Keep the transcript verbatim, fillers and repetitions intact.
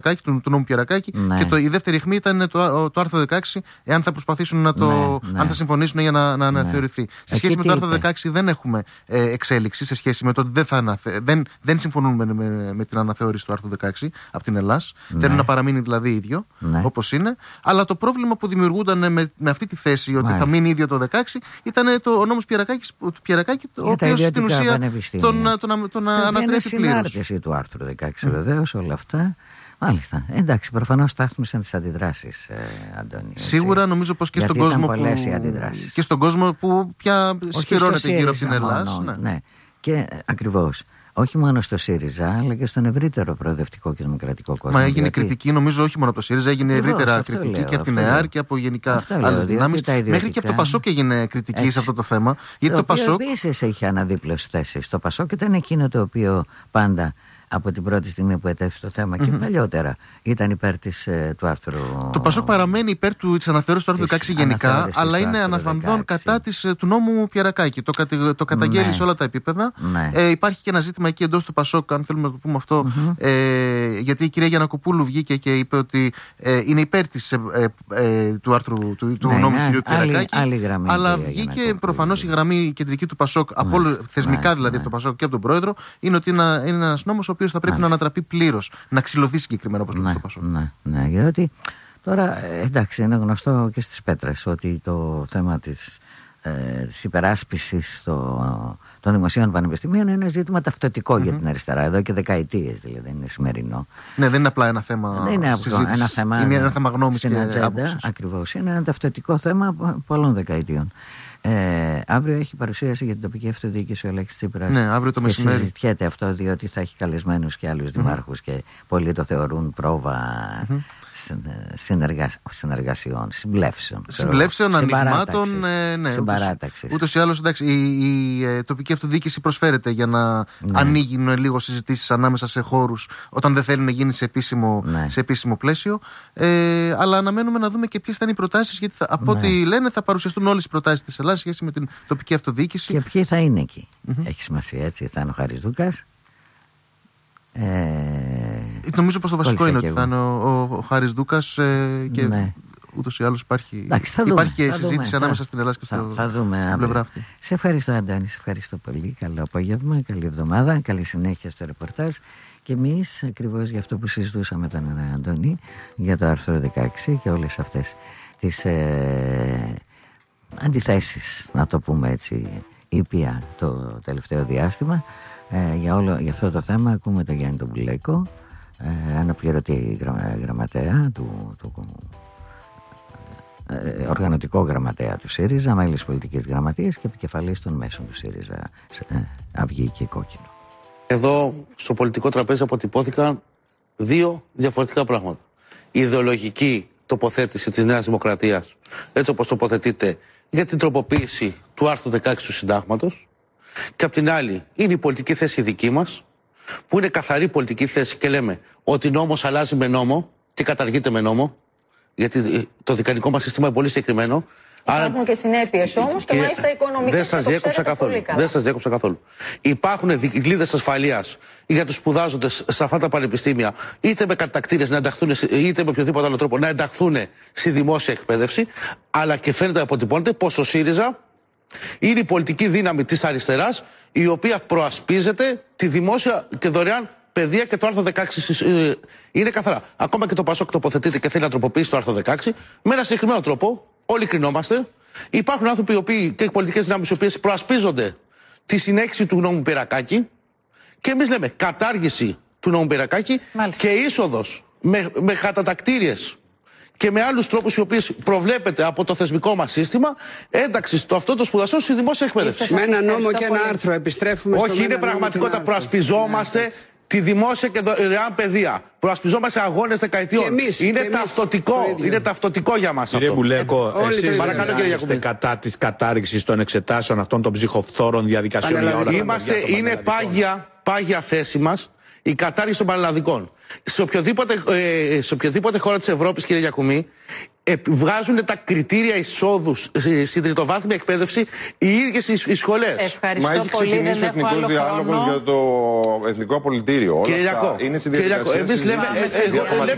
Πιερακάκη, του, του νόμου Πιερακάκη. Ναι. Και το, η δεύτερη αιχμή ήταν το, το άρθρο δεκαέξι, εάν θα προσπαθήσουν να το. Ναι, ναι. αν θα συμφωνήσουν για να, να αναθεωρηθεί. Ναι. Σε σχέση Εκεί με το άρθρο είπε. δεκαέξι δεν έχουμε ε, εξέλιξη σε σχέση με το ότι δεν, θα αναθε... δεν, δεν συμφωνούν με, με, με την αναθεώρηση του άρθρου δεκαέξι από την Ελλάδα. Ναι. Θέλουν να παραμείνει δηλαδή ίδιο, ναι. όπως είναι. Αλλά το πρόβλημα που δημιουργούνταν με, με αυτή τη θέση ότι Μάλιστα. θα μείνει ίδιο το δεκαέξι ήταν το, ο νόμος Πιερακάκη, ο οποίος στην ουσία τον, τον, τον ανατρέπει πλήρως. Είναι συνάρτηση του άρθρου δεκαέξι mm. βεβαίως όλα αυτά. Μάλιστα. Εντάξει, προφανώς στάθμισαν τις αντιδράσεις, ε, Αντώνη. Έτσι. Σίγουρα νομίζω πως και, στον κόσμο, που... και στον κόσμο που πια συσπηρώνεται γύρω από την Ελλάδα. Ναι. ναι. Και ακριβώς. Όχι μόνο στο ΣΥΡΙΖΑ, αλλά και στον ευρύτερο προοδευτικό και δημοκρατικό κόσμο. Μα έγινε γιατί... κριτική, νομίζω, όχι μόνο από το ΣΥΡΙΖΑ, έγινε Ακριβώς, ευρύτερα κριτική λέω, και από την λέω. ΕΑΡ και από γενικά άλλες δυνάμεις. Μέχρι και από το ΠΑΣΟΚ έγινε κριτική Έτσι. σε αυτό το θέμα. Γιατί το το ΠΑΣΟΚ. Επίσης έχει αναδίπλωση θέση. Το ΠΑΣΟΚ ήταν εκείνο το οποίο πάντα από την πρώτη στιγμή που ετέθη το θέμα mm-hmm. και παλιότερα ήταν υπέρ της, ε, του άρθρου. Το ΠΑΣΟΚ παραμένει υπέρ του, της αναθεώρησης του άρθρου δεκαέξι γενικά, αλλά είναι αναφανδόν κατά της, του νόμου Πιερακάκη. Το, κατη, το καταγγέλει ναι. σε όλα τα επίπεδα. Ναι. Ε, υπάρχει και ένα ζήτημα εκεί εντός του ΠΑΣΟΚ, αν θέλουμε να το πούμε αυτό, mm-hmm. ε, γιατί η κυρία Γιαννακοπούλου βγήκε και είπε ότι ε, είναι υπέρ της, ε, ε, του άρθρου του, του ναι, νόμου ναι, κ. Πιερακάκη. Άλλη, άλλη γραμμή, αλλά βγήκε προφανώς η γραμμή κεντρική του ΠΑΣΟΚ, ναι, από, θεσμικά ναι, δηλαδή ναι. από το ΠΑΣΟΚ και από τον πρόεδρο, είναι ότι είναι, είναι ένας νόμος ο οποίος θα πρέπει Μάλιστα. να ανατραπεί πλήρως, να ξυλωθεί συγκεκριμένα όπως λέμε στο ΠΑΣΟΚ. Ναι, ναι, γιατί τώρα εντάξει είναι γνωστό και στις πέτρες ότι το θέμα της, ε, της υπεράσπισης το, των δημοσίων πανεπιστημίων είναι ένα ζήτημα ταυτοτικό mm-hmm. για την αριστερά εδώ και δεκαετίες, δηλαδή δεν είναι σημερινό. Ναι, δεν είναι απλά ένα θέμα δεν είναι συζήτησης. Ένα θέμα, είναι ένα θέμα γνώμης στην και ατζέντα, άποψης. Ακριβώς, είναι ένα ταυτοτικό θέμα πολλών δεκαετιών. Ε, αύριο έχει παρουσίαση για την τοπική αυτοδιοίκηση ο Αλέξης Τσίπρας. Ναι, αύριο το μεσημέρι. Και συζητιέται αυτό διότι θα έχει καλεσμένους και άλλους mm-hmm. δημάρχους και πολλοί το θεωρούν πρόβα mm-hmm. συνεργα... συνεργασιών, συμπλεύσεων. Συμπλεύσεων, ανοιγμάτων. Ε, ναι, συμπαράταξης. Ούτως ή άλλως εντάξει, η, η, η τοπική αυτοδιοίκηση προσφέρεται για να ναι. ανοίγουν λίγο συζητήσεις ανάμεσα σε χώρους όταν δεν θέλει να γίνει σε επίσημο, ναι. σε επίσημο πλαίσιο. Ε, αλλά αναμένουμε να δούμε και ποιες θα είναι οι προτάσεις, γιατί θα, από ναι. ό,τι λένε θα παρουσιαστούν όλες οι προτάσεις της Ελλάδας σχέση με την τοπική αυτοδιοίκηση. Και ποιοι θα είναι εκεί. Mm-hmm. Έχει σημασία, έτσι. Θα είναι ο Χάρης Δούκας. Ε... Νομίζω πως το βασικό είναι ότι θα είναι ο, ο, ο Χάρης Δούκας ε, και ναι. ούτως ή άλλως υπάρχει, Εντάξει, υπάρχει και θα συζήτηση δούμε, ανάμεσα θα, στην Ελλάδα και στο, θα, θα δούμε, στην πλευρά αυτή. Σε ευχαριστώ Αντώνη, σε ευχαριστώ πολύ. Καλό απόγευμα, καλή εβδομάδα, καλή συνέχεια στο ρεπορτάζ. Και εμείς ακριβώς για αυτό που συζητούσαμε με τον Αντώνη για το άρθρο δεκαέξι και όλες αυτές τις ε, αντιθέσεις, να το πούμε έτσι, ήπια το τελευταίο διάστημα. Ε, για, όλο, για αυτό το θέμα ακούμε τον Γιάννη τον Μπουλέκο, ε, αναπληρωτή γραμμα, γραμματέα του, του ε, οργανωτικό γραμματέα του ΣΥΡΙΖΑ, μέλος πολιτικής γραμματείας και επικεφαλής των μέσων του ΣΥΡΙΖΑ, ε, Αυγή και Κόκκινο. Εδώ στο πολιτικό τραπέζι αποτυπώθηκαν δύο διαφορετικά πράγματα. Η ιδεολογική τοποθέτηση της Νέας Δημοκρατίας, έτσι όπως τοποθετείται για την τροποποίηση του άρθρου δεκαέξι του Συντάγματος, και απ' την άλλη είναι η πολιτική θέση δική μας, που είναι καθαρή πολιτική θέση και λέμε ότι νόμος αλλάζει με νόμο και καταργείται με νόμο, γιατί το δικανικό μας σύστημα είναι πολύ συγκεκριμένο. Υπάρχουν Άρα, και συνέπειες όμως και, και μάλιστα οικονομικές. Δεν σας διέκοψα καθόλου. Δεν σας διέκοψα καθόλου. Υπάρχουν δικλείδες ασφαλείας για τους σπουδάζοντες σε αυτά τα πανεπιστήμια, είτε με κατακτήρες να ενταχθούν, είτε με οποιοδήποτε άλλο τρόπο να ενταχθούν στη δημόσια εκπαίδευση, αλλά και φαίνεται αποτυπώνεται πως ο ΣΥΡΙΖΑ είναι η πολιτική δύναμη της αριστεράς, η οποία προασπίζεται τη δημόσια και δωρεάν παιδεία, και το άρθρο δεκαέξι είναι καθαρά. Ακόμα και το ΠΑΣΟΚ τοποθετείται και θέλει να τροποποιήσει το άρθρο δεκαέξι με ένα συγκεκριμένο τρόπο. Όλοι κρινόμαστε. Υπάρχουν άνθρωποι οι οποίοι, και πολιτικές δυνάμεις οι οποίες προασπίζονται τη συνέχιση του νόμου Πιερακάκη, και εμείς λέμε κατάργηση του νόμου Πιερακάκη και είσοδος με, με κατατακτήριες και με άλλους τρόπους οι οποίοι προβλέπεται από το θεσμικό μας σύστημα ένταξη στο αυτό το σπουδαστό στη δημόσια εκπαίδευση. Με ένα νόμο και ένα άρθρο επιστρέφουμε. Όχι, είναι πραγματικότητα. Προασπιζόμαστε τη δημόσια και δωρεάν παιδεία. Προασπιζόμαστε αγώνες δεκαετιών. Εμείς, είναι, εμείς ταυτοτικό, είναι ταυτοτικό για μας κύριε αυτό. Κύριε Μπουλέκο, εσείς είστε κατά της κατάργησης των εξετάσεων αυτών των ψυχοφθόρων διαδικασιών για όλα Είμαστε, τα είναι πάγια, πάγια θέση μας η κατάργηση των πανελλαδικών. Σε οποιοδήποτε, ε, σε οποιοδήποτε χώρα της Ευρώπης, κύριε Γιακουμή, ε, βγάζουν τα κριτήρια εισόδου στην τριτοβάθμια εκπαίδευση οι ίδιες οι σχολές. Ευχαριστώ. Μα έχει ξεκινήσει ο εθνικός διάλογος για το εθνικό απολυτήριο. Κύριε Γιακό, εμείς λέμε